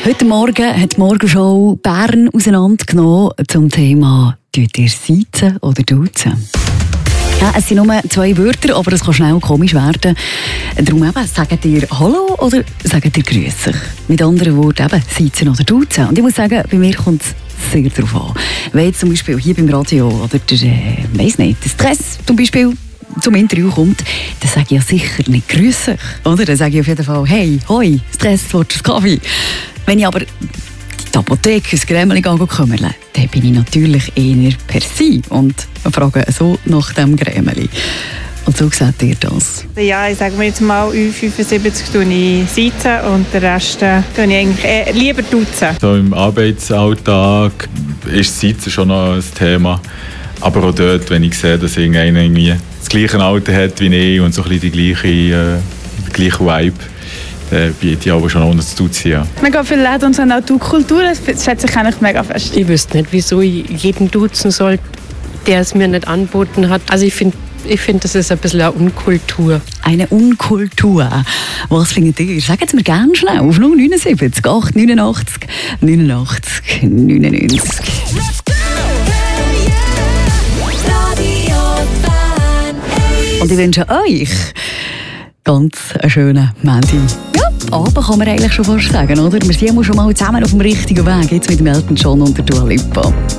Heute Morgen hat die Morgenshow Bern auseinandergenommen zum Thema «Tut ihr siezen oder duzen?» Ja, es sind nur 2 Wörter, aber es kann schnell komisch werden. Darum eben, sagt ihr «Hallo» oder sagt ihr «Grüß euch?» Mit anderen Worten eben «Siezen» oder «Duzen». Und ich muss sagen, bei mir kommt es sehr darauf an. Wenn jetzt zum Beispiel hier beim Radio oder weiss nicht, der Stress zum Beispiel zum Interview kommt, dann sage ich ja sicher nicht «Grüß euch». Oder? Dann sage ich auf jeden Fall «Hey, hoi, Stress, willst du Kaffee?» Wenn ich aber die Apotheke, das Grämeli kümmere, dann bin ich natürlich eher per Sie und frage so nach dem Grämeli. Und so seht ihr das? Ja, ich sage mir jetzt mal, Ü75 tue ich sitzen und den Rest tue ich eigentlich lieber duzen. So im Arbeitsalltag ist Sitzen schon noch ein Thema. Aber auch dort, wenn ich sehe, dass irgendeiner irgendwie das gleiche Alter hat wie ich und so ein bisschen die gleiche Vibe, biete ich aber schon ohne zu duzen. Ja. Mega viele Läden und so eine Kultur, das schätze ich eigentlich mega fest. Ich wüsste nicht, wieso ich jeden duzen soll, der es mir nicht angeboten hat. Also ich finde, das ist ein bisschen eine Unkultur. Eine Unkultur. Was findet ihr? Sagt es mir gerne schnell auf 079 889 89 99. Und ich wünsche euch ganz einen schönen Montag. Ja, Abend kann man eigentlich schon fast sagen, oder? Wir sind schon mal zusammen auf dem richtigen Weg, jetzt mit dem Elton John und der Dua Lipa.